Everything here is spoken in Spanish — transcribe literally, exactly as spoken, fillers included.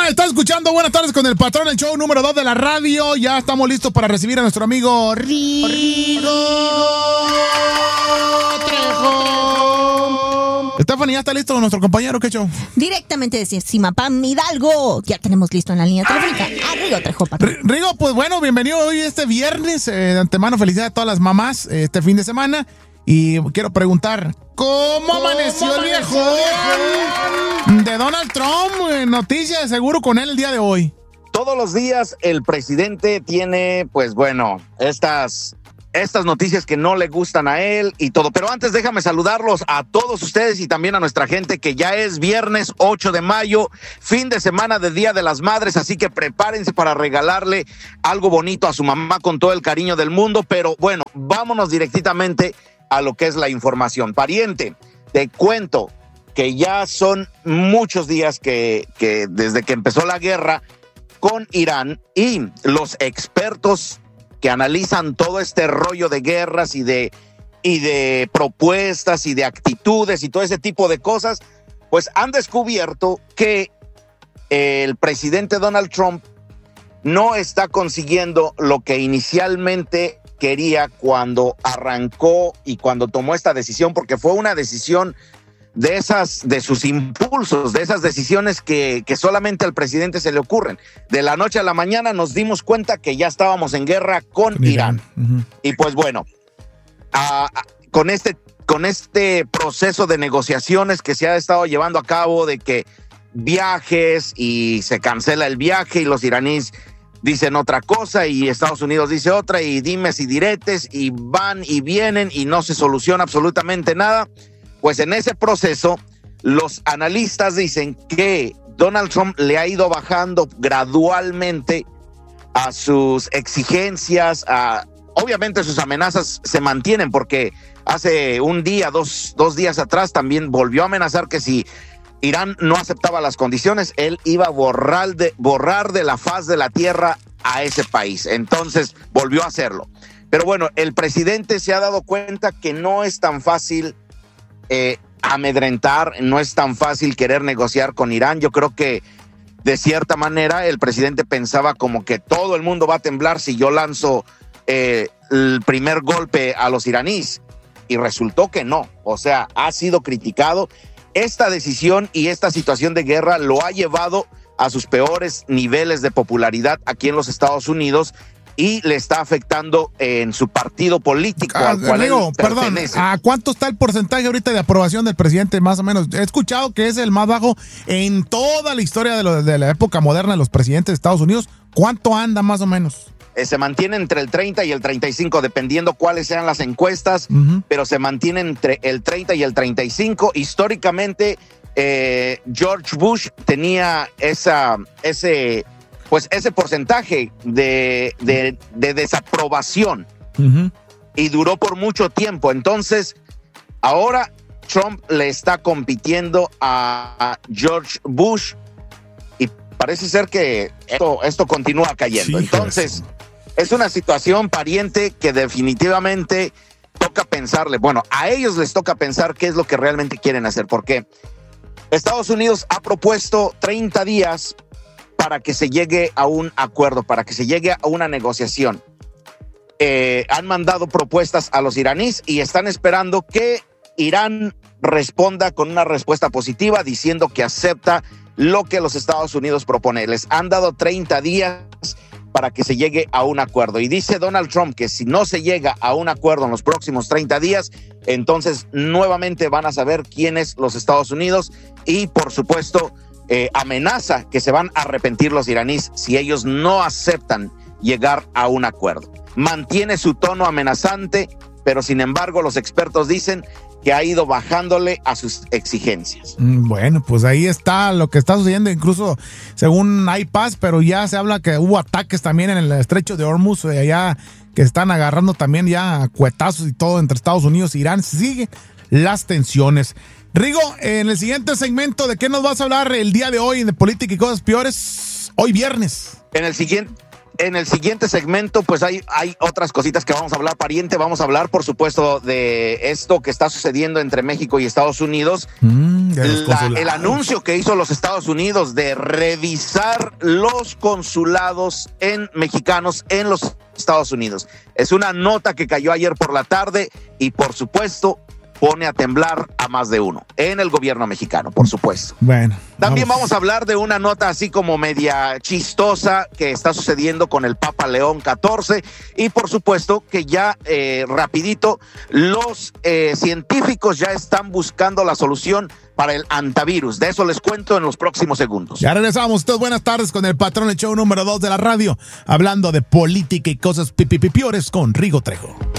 Hola, estás escuchando Buenas Tardes con el Patrón, el show número dos de la radio. Ya estamos listos para recibir a nuestro amigo Rigo, Rigo Trejo. Stephanie, ¿ya está listo nuestro compañero? ¿Qué show? Directamente desde Zimapán, Hidalgo. Ya tenemos listo en la línea telefónica a Rigo Trejo, patrón. Rigo, pues bueno, bienvenido hoy este viernes. Eh, de antemano, felicidades a todas las mamás eh, este fin de semana. Y quiero preguntar, ¿cómo amaneció el viejo de Donald Trump? Eh, noticia de seguro con él el día de hoy. Todos los días el presidente tiene, pues bueno, estas, estas noticias que no le gustan a él y todo. Pero antes déjame saludarlos a todos ustedes y también a nuestra gente, que ya es viernes ocho de mayo, fin de semana de Día de las Madres, así que prepárense para regalarle algo bonito a su mamá con todo el cariño del mundo. Pero bueno, vámonos directamente a lo que es la información. Pariente, te cuento que ya son muchos días que, que desde que empezó la guerra con Irán, y los expertos que analizan todo este rollo de guerras y de, y de propuestas y de actitudes y todo ese tipo de cosas, pues han descubierto que el presidente Donald Trump no está consiguiendo lo que inicialmente quería cuando arrancó y cuando tomó esta decisión, porque fue una decisión de esas, de sus impulsos, de esas decisiones que, que solamente al presidente se le ocurren. De la noche a la mañana nos dimos cuenta que ya estábamos en guerra con, con Irán. Irán. Uh-huh. Y pues bueno, a, a, con este, con este proceso de negociaciones que se ha estado llevando a cabo, de que viajes y se cancela el viaje y los iraníes dicen otra cosa y Estados Unidos dice otra, y dimes y diretes, y van y vienen y no se soluciona absolutamente nada. Pues en ese proceso los analistas dicen que Donald Trump le ha ido bajando gradualmente a sus exigencias, a, obviamente sus amenazas se mantienen, porque hace un día, dos, dos días atrás también volvió a amenazar que si Irán no aceptaba las condiciones, él iba a borrar de, borrar de la faz de la tierra a ese país. Entonces volvió a hacerlo. Pero bueno, el presidente se ha dado cuenta que no es tan fácil eh, amedrentar, no es tan fácil querer negociar con Irán. Yo creo que de cierta manera el presidente pensaba como que todo el mundo va a temblar si yo lanzo eh, el primer golpe a los iraníes, y resultó que no. O sea, ha sido criticado. Esta decisión y esta situación de guerra lo ha llevado a sus peores niveles de popularidad aquí en los Estados Unidos, y le está afectando en su partido político ah, al cual amigo, él perdón, pertenece. ¿A cuánto está el porcentaje ahorita de aprobación del presidente, más o menos? He escuchado que es el más bajo en toda la historia de, lo, de la época moderna de los presidentes de Estados Unidos. ¿Cuánto anda más o menos? Eh, se mantiene entre el treinta y el treinta y cinco, dependiendo cuáles sean las encuestas, uh-huh. pero se mantiene entre el treinta y el treinta y cinco. Históricamente, eh, George Bush tenía esa, ese, pues ese porcentaje de, de, de desaprobación, uh-huh. y duró por mucho tiempo. Entonces, ahora Trump le está compitiendo a, a George Bush, y parece ser que esto, esto continúa cayendo. Sí, Entonces, es una situación, pariente, que definitivamente toca pensarle. Bueno, a ellos les toca pensar qué es lo que realmente quieren hacer, porque Estados Unidos ha propuesto treinta días para que se llegue a un acuerdo, para que se llegue a una negociación. Eh, han mandado propuestas a los iraníes y están esperando que Irán responda con una respuesta positiva, diciendo que acepta lo que los Estados Unidos propone. Les han dado treinta días para que se llegue a un acuerdo. Y dice Donald Trump que si no se llega a un acuerdo en los próximos treinta días, entonces nuevamente van a saber quién es los Estados Unidos, y por supuesto eh, amenaza que se van a arrepentir los iraníes si ellos no aceptan llegar a un acuerdo. Mantiene su tono amenazante, pero sin embargo los expertos dicen que ha ido bajándole a sus exigencias. Bueno, pues ahí está lo que está sucediendo, incluso según hay paz, pero ya se habla que hubo ataques también en el estrecho de Hormuz, allá que están agarrando también ya cuetazos y todo entre Estados Unidos e Irán. Siguen las tensiones. Rigo, en el siguiente segmento, ¿de qué nos vas a hablar el día de hoy de política y cosas peores? Hoy viernes. En el siguiente... En el siguiente segmento, pues hay, hay otras cositas que vamos a hablar, pariente. Vamos a hablar, por supuesto, de esto que está sucediendo entre México y Estados Unidos. Mm, de los La, el anuncio que hizo los Estados Unidos de revisar los consulados en mexicanos en los Estados Unidos. Es una nota que cayó ayer por la tarde y, por supuesto, pone a temblar a más de uno en el gobierno mexicano, por supuesto. Bueno. También vamos a hablar de una nota así como media chistosa que está sucediendo con el Papa León catorce y por supuesto que ya eh, rapidito los eh, científicos ya están buscando la solución para el antivirus. De eso les cuento en los próximos segundos. Ya regresamos. Ustedes buenas tardes con el patrón, el show número dos de la radio, hablando de política y cosas pipipipiores con Rigo Trejo.